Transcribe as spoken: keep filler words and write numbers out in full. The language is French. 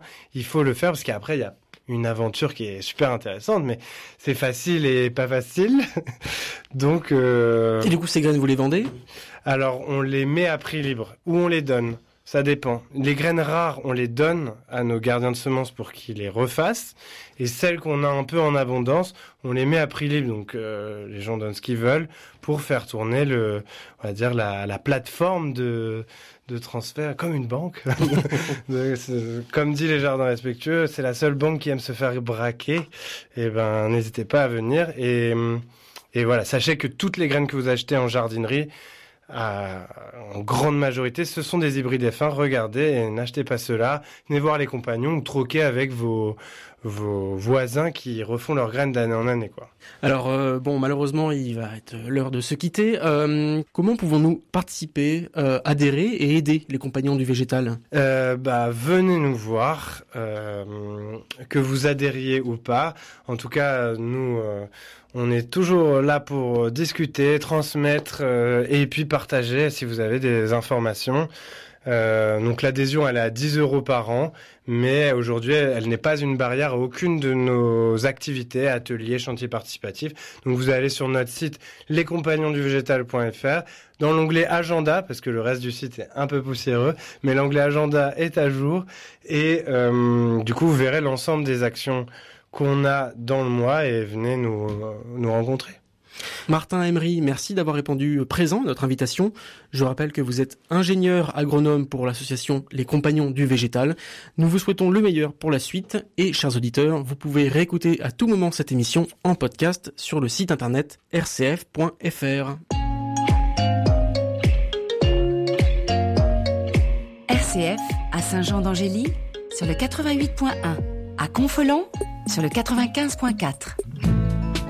il faut le faire parce qu'après, il y a une aventure qui est super intéressante, mais c'est facile et pas facile. Donc, euh... Et du coup, ces graines, vous les vendez ? Alors, on les met à prix libre ou on les donne. Ça dépend. Les graines rares, on les donne à nos gardiens de semences pour qu'ils les refassent. Et celles qu'on a un peu en abondance, on les met à prix libre. Donc, euh, les gens donnent ce qu'ils veulent pour faire tourner le, on va dire, la, la plateforme de, de transfert, comme une banque. Comme dit les Jardins Respectueux, c'est la seule banque qui aime se faire braquer. Et ben, n'hésitez pas à venir. Et, et voilà, sachez que toutes les graines que vous achetez en jardinerie, À, en grande majorité, ce sont des hybrides F un. Regardez et n'achetez pas cela. Venez voir les compagnons ou troquez avec vos, vos voisins qui refont leurs graines d'année en année, quoi. Alors, euh, bon, malheureusement, il va être l'heure de se quitter. Euh, comment pouvons-nous participer, euh, adhérer et aider les compagnons du végétal ? euh, Bah, venez nous voir, euh, que vous adhériez ou pas. En tout cas, nous... Euh, On est toujours là pour discuter, transmettre euh, et puis partager si vous avez des informations. Euh, donc l'adhésion, elle est à dix euros par an, mais aujourd'hui, elle n'est pas une barrière à aucune de nos activités, ateliers, chantiers participatifs. Donc vous allez sur notre site les compagnons du végétal point f r, dans l'onglet agenda, parce que le reste du site est un peu poussiéreux, mais l'onglet agenda est à jour et euh, du coup, vous verrez l'ensemble des actions qu'on a dans le mois et venez nous, nous rencontrer. Martin Emery, merci d'avoir répondu présent à notre invitation. Je rappelle que vous êtes ingénieur agronome pour l'association Les Compagnons du Végétal. Nous vous souhaitons le meilleur pour la suite et, chers auditeurs, vous pouvez réécouter à tout moment cette émission en podcast sur le site internet r c f point f r. R C F à Saint-Jean-d'Angély sur le quatre-vingt-huit point un, à Confolens sur le quatre-vingt-quinze point quatre.